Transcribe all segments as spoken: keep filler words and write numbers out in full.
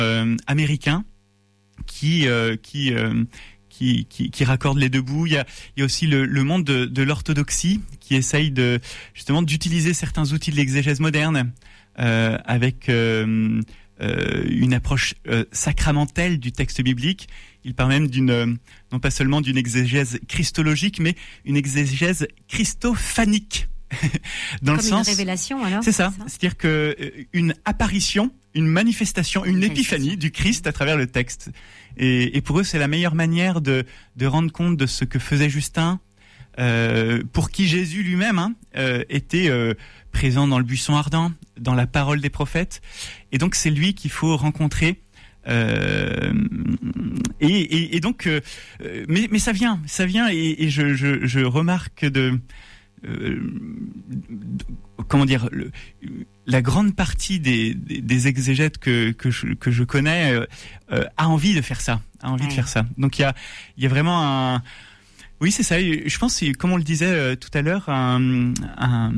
euh, américain qui euh, qui euh, Qui, qui, qui raccorde les deux bouts. Il y a, il y a aussi le, le monde de, de l'orthodoxie qui essaye de justement d'utiliser certains outils de l'exégèse moderne euh, avec euh, euh, une approche euh, sacramentelle du texte biblique. Il parle même d'une, euh, non pas seulement d'une exégèse christologique, mais une exégèse christophanique. Dans Comme le sens, une révélation, alors. C'est ça. C'est ça. C'est-à-dire que euh, une apparition, une manifestation, une Une épiphanie du Christ à travers le texte. Et, et pour eux, c'est la meilleure manière de, de rendre compte de ce que faisait Justin, euh, pour qui Jésus lui-même hein, euh, était euh, présent dans le buisson ardent, dans la parole des prophètes. Et donc, c'est lui qu'il faut rencontrer. Euh, et, et, et donc, euh, mais, mais ça vient, ça vient. Et, et je, je, je remarque de... Euh, comment dire, le, la grande partie des, des, des exégètes que, que, je, que je connais euh, euh, a envie de faire ça, a envie ouais. de faire ça. Donc il y a, il y a vraiment un, oui c'est ça. Je pense, comme on le disait euh, tout à l'heure, un, un,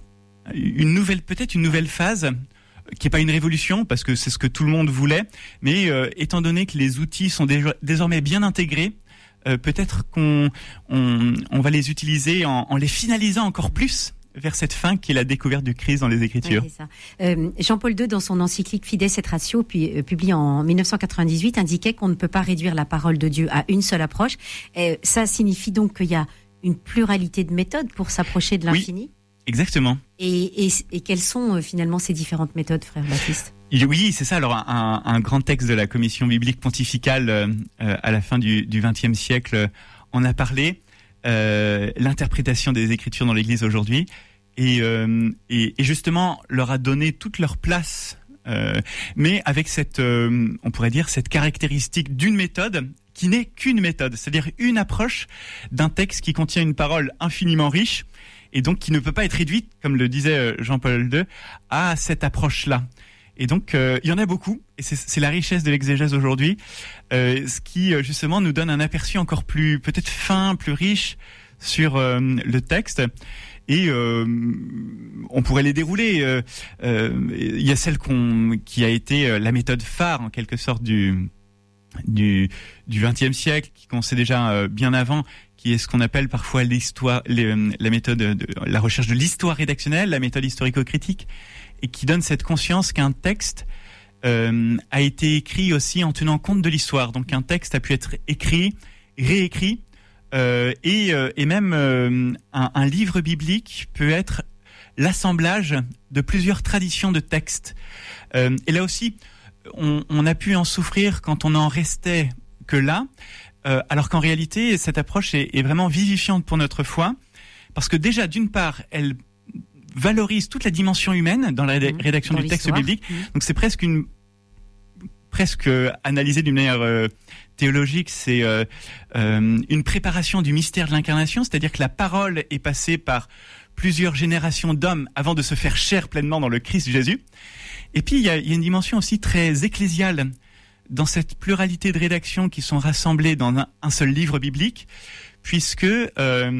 une nouvelle, peut-être une nouvelle phase qui est pas une révolution parce que c'est ce que tout le monde voulait, mais euh, étant donné que les outils sont dé- désormais bien intégrés. Euh, peut-être qu'on on, on va les utiliser en, en les finalisant encore plus vers cette fin qui est la découverte du Christ dans les Écritures. Ouais, c'est ça. Euh, Jean-Paul deux, dans son encyclique Fides et Ratio, puis euh, publié en dix-neuf cent quatre-vingt-dix-huit, indiquait qu'on ne peut pas réduire la parole de Dieu à une seule approche. Euh, ça signifie donc qu'il y a une pluralité de méthodes pour s'approcher de l'infini. Oui, exactement. Et, et, et quelles sont euh, finalement ces différentes méthodes, frère Baptiste ? Oui, c'est ça. Alors, un, un grand texte de la Commission biblique pontificale euh, à la fin du vingtième siècle en a parlé. Euh, l'interprétation des Écritures dans l'Église aujourd'hui, et, euh, et, et justement leur a donné toute leur place, euh, mais avec cette, euh, on pourrait dire, cette caractéristique d'une méthode qui n'est qu'une méthode, c'est-à-dire une approche d'un texte qui contient une parole infiniment riche et donc qui ne peut pas être réduite, comme le disait Jean-Paul deux, à cette approche-là. Et donc, euh, il y en a beaucoup, et c'est, c'est la richesse de l'exégèse aujourd'hui, euh, ce qui euh, justement nous donne un aperçu encore plus, peut-être fin, plus riche sur euh, le texte. Et euh, on pourrait les dérouler. Euh, euh, il y a celle qu'on, qui a été la méthode phare, en quelque sorte, du du du vingtième siècle, qui qu'on sait déjà euh, bien avant, qui est ce qu'on appelle parfois l'histoire, les, la méthode de la recherche de l'histoire rédactionnelle, la méthode historico-critique, et qui donne cette conscience qu'un texte euh, a été écrit aussi en tenant compte de l'histoire. Donc un texte a pu être écrit, réécrit, euh, et, euh, et même euh, un, un livre biblique peut être l'assemblage de plusieurs traditions de textes. Euh, et là aussi, on, on a pu en souffrir quand on n'en restait que là, euh, alors qu'en réalité, cette approche est, est vraiment vivifiante pour notre foi, parce que déjà, d'une part, elle valorise toute la dimension humaine dans la réd- rédaction dans du texte l'histoire. biblique. Mmh. Donc c'est presque une presque euh, analysé d'une manière euh, théologique, c'est euh, euh, une préparation du mystère de l'incarnation, c'est-à-dire que la parole est passée par plusieurs générations d'hommes avant de se faire chair pleinement dans le Christ Jésus. Et puis il y a, il y a une dimension aussi très ecclésiale dans cette pluralité de rédactions qui sont rassemblées dans un, un seul livre biblique, puisque euh, euh,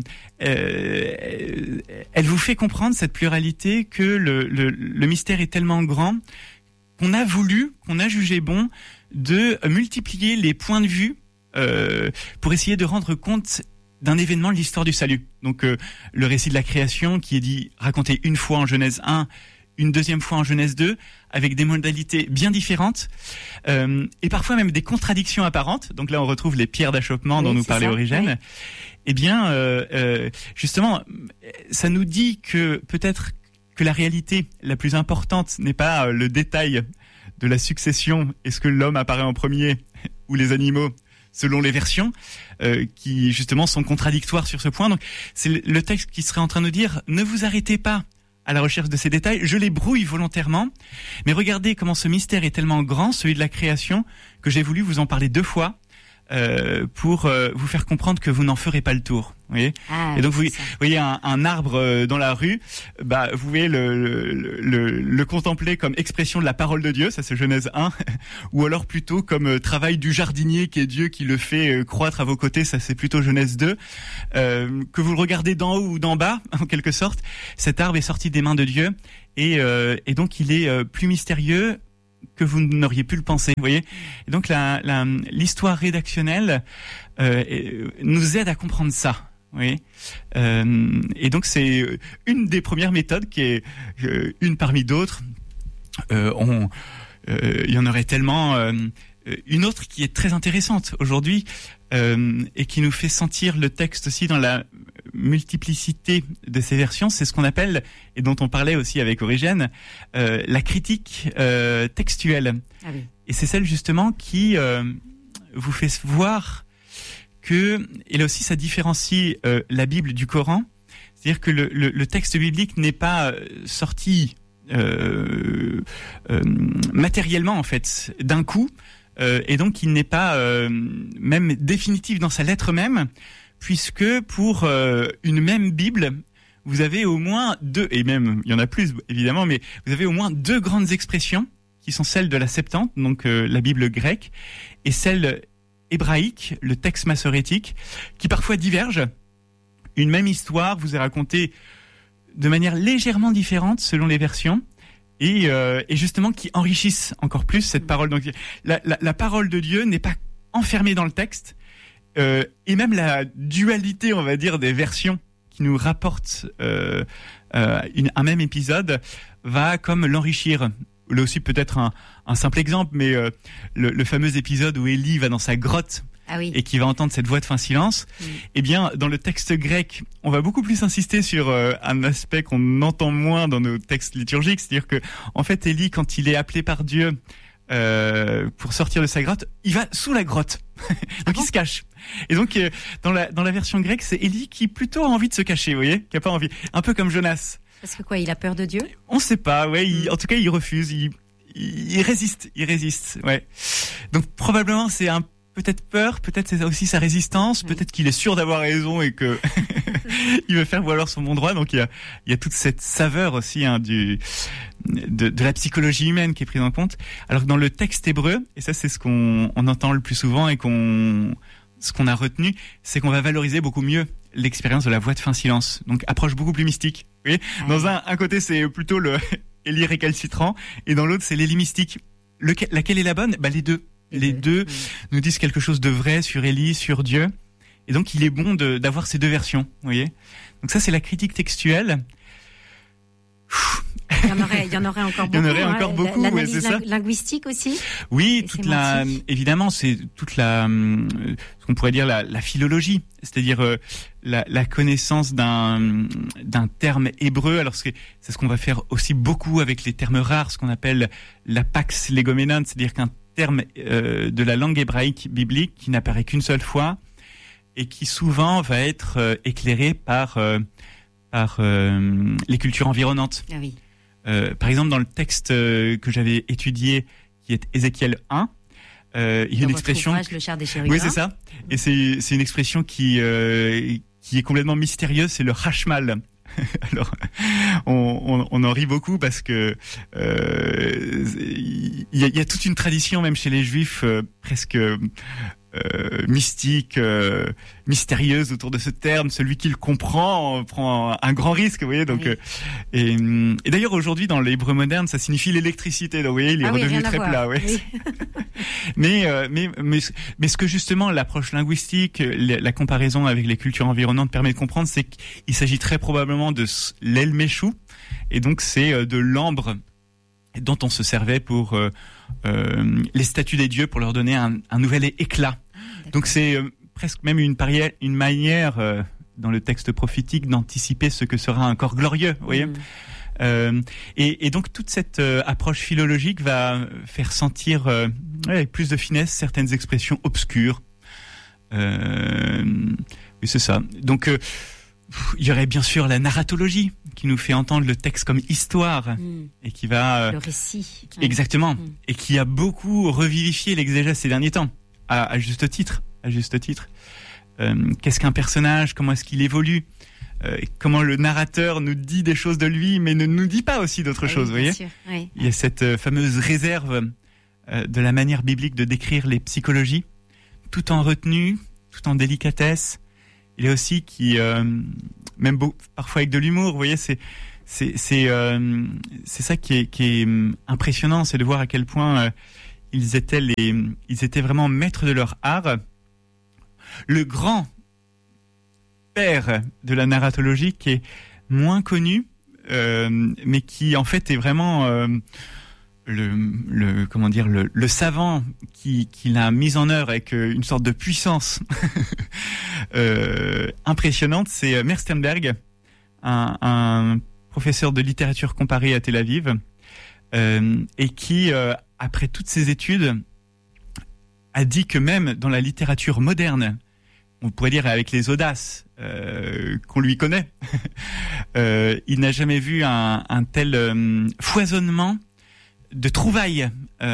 elle vous fait comprendre, cette pluralité, que le, le, le mystère est tellement grand qu'on a voulu, qu'on a jugé bon de multiplier les points de vue euh, pour essayer de rendre compte d'un événement de l'histoire du salut. Donc euh, le récit de la création qui est dit raconté une fois en Genèse un, une deuxième fois en Genèse deux, avec des modalités bien différentes, euh, et parfois même des contradictions apparentes. Donc là, on retrouve les pierres d'achoppement oui, dont nous parlait Origène. Oui. Eh bien, euh, euh, justement, ça nous dit que peut-être que la réalité la plus importante n'est pas le détail de la succession, est-ce que l'homme apparaît en premier ou les animaux, selon les versions, euh, qui justement sont contradictoires sur ce point. Donc c'est le texte qui serait en train de nous dire, ne vous arrêtez pas à la recherche de ces détails, je les brouille volontairement, mais regardez comment ce mystère est tellement grand, celui de la création, que j'ai voulu vous en parler deux fois, euh, pour euh, vous faire comprendre que vous n'en ferez pas le tour. Vous voyez ah, et donc vous, vous voyez un, un arbre euh, dans la rue, bah vous pouvez le, le, le, le contempler comme expression de la parole de Dieu, ça c'est Genèse un, ou alors plutôt comme euh, travail du jardinier qui est Dieu qui le fait euh, croître à vos côtés, ça c'est plutôt Genèse deux. Euh, que vous le regardez d'en haut ou d'en bas, en quelque sorte, cet arbre est sorti des mains de Dieu et, euh, et donc il est euh, plus mystérieux que vous n'auriez pu le penser, vous voyez. Et donc la, la, l'histoire rédactionnelle euh, nous aide à comprendre ça. Oui, euh, et donc c'est une des premières méthodes qui est euh, une parmi d'autres. Euh, on, euh, il y en aurait tellement. Euh, une autre qui est très intéressante aujourd'hui euh, et qui nous fait sentir le texte aussi dans la multiplicité de ses versions, c'est ce qu'on appelle, et dont on parlait aussi avec Origène, euh, la critique euh, textuelle. Ah oui. Et c'est celle justement qui euh, vous fait voir que, et là aussi ça différencie euh, la Bible du Coran, c'est-à-dire que le, le, le texte biblique n'est pas sorti euh, euh, matériellement en fait d'un coup, euh, et donc il n'est pas euh, même définitif dans sa lettre même, puisque pour euh, une même Bible, vous avez au moins deux, et même il y en a plus évidemment, mais vous avez au moins deux grandes expressions qui sont celles de la Septante, donc euh, la Bible grecque, et celle hébraïque, le texte massorétique, qui parfois divergent. Une même histoire vous est racontée de manière légèrement différente selon les versions, et, euh, et justement qui enrichissent encore plus cette parole. Donc la, la, la parole de Dieu n'est pas enfermée dans le texte, euh, et même la dualité, on va dire, des versions qui nous rapportent euh, euh, une, un même épisode va comme l'enrichir. Là aussi peut-être un, un simple exemple, mais euh, le, le fameux épisode où Élie va dans sa grotte ah oui. et qui va entendre cette voix de fin silence, mmh. eh bien dans le texte grec, on va beaucoup plus insister sur euh, un aspect qu'on entend moins dans nos textes liturgiques, c'est-à-dire que en fait Élie, quand il est appelé par Dieu euh, pour sortir de sa grotte, il va sous la grotte, donc ah bon il se cache. Et donc euh, dans la dans la version grecque, c'est Élie qui plutôt a envie de se cacher, vous voyez, qui a pas envie, un peu comme Jonas. Parce que quoi, il a peur de Dieu ? On ne sait pas, ouais. Il, en tout cas, il refuse, il, il, il résiste, il résiste, ouais. Donc probablement c'est un peut-être peur, peut-être c'est aussi sa résistance, oui. Peut-être qu'il est sûr d'avoir raison et que il veut faire valoir son bon droit. Donc il y a, il y a toute cette saveur aussi hein, du de, de la psychologie humaine qui est prise en compte. Alors que dans le texte hébreu, et ça c'est ce qu'on on entend le plus souvent et qu'on ce qu'on a retenu, c'est qu'on va valoriser beaucoup mieux l'expérience de la voix de fin silence. Donc approche beaucoup plus mystique. Oui, ah dans un, un côté c'est plutôt le Élie récalcitrant et dans l'autre c'est l'Élie mystique. Lequel, laquelle est la bonne ? Bah les deux. Les, les deux, deux oui. nous disent quelque chose de vrai sur Élie, sur Dieu. Et donc il est bon de, d'avoir ces deux versions. Vous voyez ? Donc ça c'est la critique textuelle. Il y en aurait, il y en aurait encore beaucoup. Il y en aurait hein, encore beaucoup. L'analyse ouais, c'est ça. linguistique aussi. Oui, toute la, évidemment, c'est toute la, ce qu'on pourrait dire la, la philologie, c'est-à-dire euh, la, la connaissance d'un, d'un terme hébreu. Alors c'est, c'est ce qu'on va faire aussi beaucoup avec les termes rares, ce qu'on appelle la pax legoménon, c'est-à-dire qu'un terme euh, de la langue hébraïque biblique qui n'apparaît qu'une seule fois et qui souvent va être euh, éclairé par euh, par euh, les cultures environnantes. Ah oui. Euh, par exemple, dans le texte euh, que j'avais étudié, qui est Ézéchiel un, euh, il y a une expression. Le char des chérubins. Oui, c'est ça. Et c'est c'est une expression qui euh, qui est complètement mystérieuse. C'est le hashmal. Alors, on, on, on en rit beaucoup parce que euh, il y, a, il y a toute une tradition même chez les Juifs euh, presque euh, mystique, euh, mystérieuse autour de ce terme. Celui qui le comprend prend un, un grand risque, vous voyez. Donc, oui. euh, et, et d'ailleurs aujourd'hui dans l'hébreu moderne, ça signifie l'électricité. Donc, vous voyez, il est ah redevenu oui, très plat. Ouais. Oui. mais, euh, mais mais mais ce que justement l'approche linguistique, la, la comparaison avec les cultures environnantes permet de comprendre, c'est qu'il s'agit très probablement de l'el méchou, et donc c'est de l'ambre dont on se servait pour euh, euh, les statues des dieux, pour leur donner un, un nouvel éclat. D'accord. Donc c'est euh, presque même une, parière, une manière euh, dans le texte prophétique d'anticiper ce que sera un corps glorieux, vous voyez. Mmh. Euh, et, et donc toute cette euh, approche philologique va faire sentir euh, ouais, avec plus de finesse certaines expressions obscures. Euh, oui, c'est ça. Donc euh, il y aurait bien sûr la narratologie qui nous fait entendre le texte comme histoire mmh. et qui va le récit exactement mmh. et qui a beaucoup revivifié l'exégèse ces derniers temps à, à juste titre à juste titre euh, qu'est-ce qu'un personnage, comment est-ce qu'il évolue, euh, comment le narrateur nous dit des choses de lui mais ne nous dit pas aussi d'autres ah choses, oui, vous voyez oui. Il y a cette euh, fameuse réserve euh, de la manière biblique de décrire les psychologies tout en retenue, tout en délicatesse. Il y a aussi qui, euh, même beau, parfois avec de l'humour, vous voyez, c'est c'est c'est euh, c'est ça qui est qui est impressionnant, c'est de voir à quel point euh, ils étaient les ils étaient vraiment maîtres de leur art. Le grand père de la narratologie qui est moins connu, euh, mais qui en fait est vraiment euh, le le comment dire le le savant qui qui l'a mis en œuvre avec une sorte de puissance euh, impressionnante. C'est Meir Sternberg, un, un professeur de littérature comparée à Tel Aviv, euh, et qui, euh, après toutes ses études, a dit que même dans la littérature moderne, on pourrait dire avec les audaces euh, qu'on lui connaît, euh, il n'a jamais vu un, un tel euh, foisonnement de trouvailles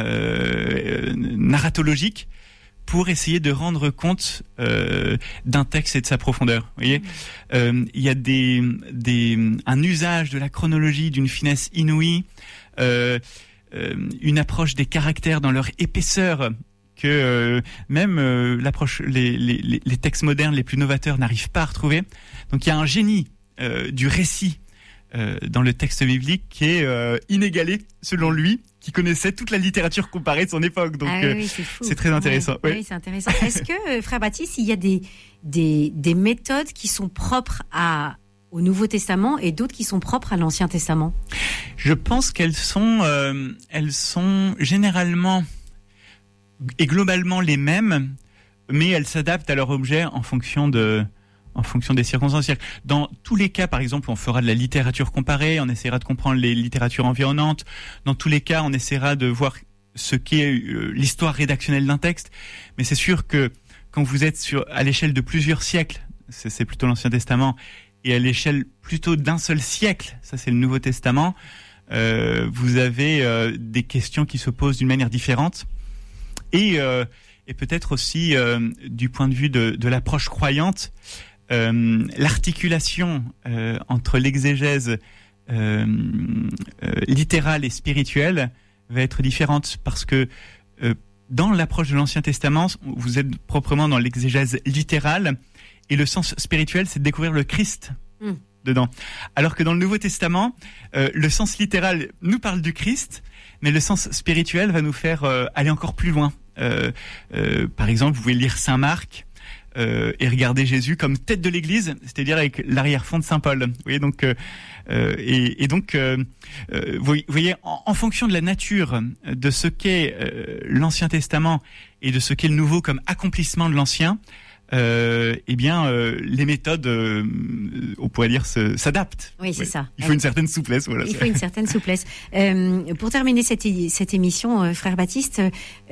euh, narratologiques pour essayer de rendre compte euh, d'un texte et de sa profondeur. Vous voyez, euh, il y a des, des, un usage de la chronologie d'une finesse inouïe, euh, euh, une approche des caractères dans leur épaisseur que euh, même euh, l'approche, les, les, les textes modernes les plus novateurs n'arrivent pas à retrouver. Donc il y a un génie euh, du récit euh, dans le texte biblique qui est euh, inégalé selon lui, qui connaissait toute la littérature comparée de son époque. Donc, ah oui, c'est, c'est très intéressant. Oui, oui. oui, c'est intéressant. Est-ce que, frère Baptiste, il y a des, des, des méthodes qui sont propres à, au Nouveau Testament et d'autres qui sont propres à l'Ancien Testament? Je pense qu'elles sont, euh, elles sont généralement et globalement les mêmes, mais elles s'adaptent à leur objet en fonction de... en fonction des circonstances. Dans tous les cas, par exemple, on fera de la littérature comparée, on essaiera de comprendre les littératures environnantes. Dans tous les cas, on essaiera de voir ce qu'est l'histoire rédactionnelle d'un texte. Mais c'est sûr que quand vous êtes sur, à l'échelle de plusieurs siècles, c'est, c'est plutôt l'Ancien Testament, et à l'échelle plutôt d'un seul siècle, ça c'est le Nouveau Testament, euh, vous avez euh, des questions qui se posent d'une manière différente. Et, euh, et peut-être aussi, euh, du point de vue de, de l'approche croyante, Euh, l'articulation euh, entre l'exégèse euh, euh, littérale et spirituelle va être différente parce que euh, dans l'approche de l'Ancien Testament, vous êtes proprement dans l'exégèse littérale et le sens spirituel, c'est de découvrir le Christ mmh. dedans. Alors que dans le Nouveau Testament, euh, le sens littéral nous parle du Christ, mais le sens spirituel va nous faire euh, aller encore plus loin. Euh, euh, par exemple, vous pouvez lire Saint Marc, Euh, et regarder Jésus comme tête de l'Église, c'est-à-dire avec l'arrière-fond de Saint Paul. Vous voyez, donc, euh, et, et donc, euh, euh, vous voyez, en, en fonction de la nature de ce qu'est euh, l'Ancien Testament et de ce qu'est le Nouveau comme accomplissement de l'Ancien, euh, eh bien, euh, les méthodes, euh, on pourrait dire, se, s'adaptent. Oui, c'est ouais. ça. Il faut une certaine souplesse. Voilà. Il faut une certaine souplesse. Euh, pour terminer cette, cette émission, euh, frère Baptiste,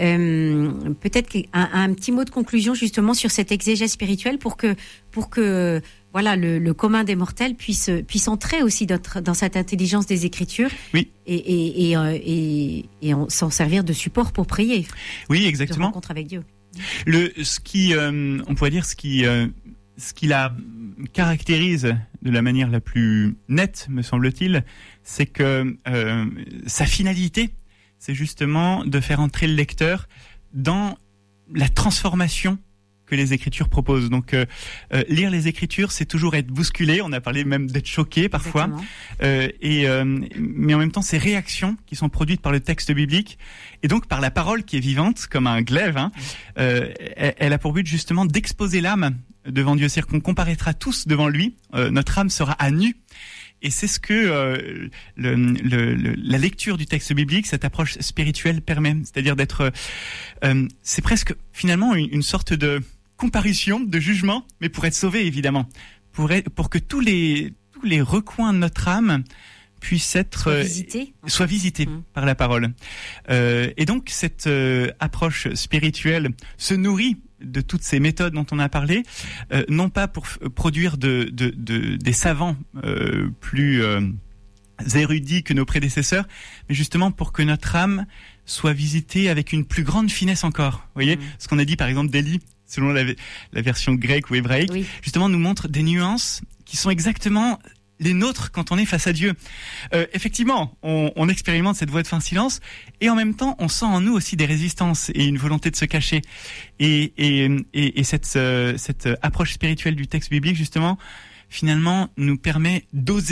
euh, peut-être un, un petit mot de conclusion justement sur cette exégèse spirituelle pour que, pour que voilà, le, le commun des mortels puisse, puisse entrer aussi dans, dans cette intelligence des Écritures oui. et, et, et, et, et s'en servir de support pour prier. Oui, exactement. De rencontre avec Dieu. Le, ce qui, euh, on pourrait dire, ce qui, euh, ce qui la caractérise de la manière la plus nette, me semble-t-il, c'est que euh, sa finalité, c'est justement de faire entrer le lecteur dans la transformation que les Écritures proposent. Donc, euh, euh, lire les Écritures, c'est toujours être bousculé. On a parlé même d'être choqué parfois. Euh, et euh, mais en même temps, ces réactions qui sont produites par le texte biblique et donc par la parole qui est vivante, comme un glaive, hein, euh, elle, elle a pour but justement d'exposer l'âme devant Dieu. C'est-à-dire qu'on comparaîtra tous devant lui. Euh, notre âme sera à nu. Et c'est ce que euh, le, le, le, la lecture du texte biblique, cette approche spirituelle permet. C'est-à-dire d'être... Euh, c'est presque finalement une, une sorte de comparution, de jugement, mais pour être sauvé évidemment, pour, être, pour que tous les, tous les recoins de notre âme puissent être... Soit visités. Euh, soient visités mmh. par la parole. Euh, et donc cette euh, approche spirituelle se nourrit de toutes ces méthodes dont on a parlé, euh, non pas pour f- produire de, de, de, des savants euh, plus euh, érudits que nos prédécesseurs, mais justement pour que notre âme soit visitée avec une plus grande finesse encore. Vous voyez, mmh. ce qu'on a dit par exemple d'Élie, selon la, la version grecque ou hébraïque, oui. justement nous montre des nuances qui sont exactement les nôtres quand on est face à Dieu. Euh, effectivement, on, on expérimente cette voie de fin silence et en même temps, on sent en nous aussi des résistances et une volonté de se cacher. Et, et, et, et cette, euh, cette approche spirituelle du texte biblique, justement, finalement, nous permet d'oser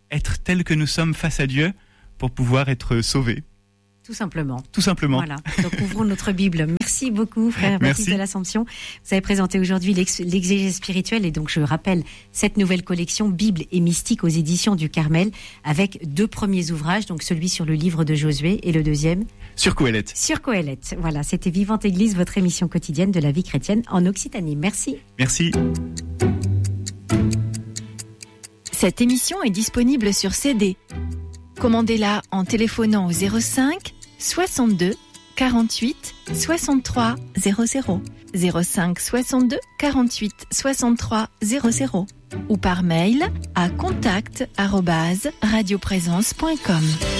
être tels que nous sommes face à Dieu pour pouvoir être sauvés. Tout simplement. Tout simplement. Voilà. Donc ouvrons notre Bible. Merci beaucoup, frère Baptiste de l'Assomption. Vous avez présenté aujourd'hui l'ex- l'exégèse spirituelle et donc je rappelle cette nouvelle collection Bible et mystique aux éditions du Carmel avec deux premiers ouvrages, donc celui sur le livre de Josué et le deuxième sur Qoéleth. Sur Qoéleth. Voilà, c'était Vivante Église, votre émission quotidienne de la vie chrétienne en Occitanie. Merci. Merci. Cette émission est disponible sur C D. Commandez-la en téléphonant au zéro cinq soixante-deux quarante-huit soixante-trois zéro zéro zéro cinq soixante-deux quarante-huit soixante-trois zéro zéro ou par mail à contact arobase radioprésence point com.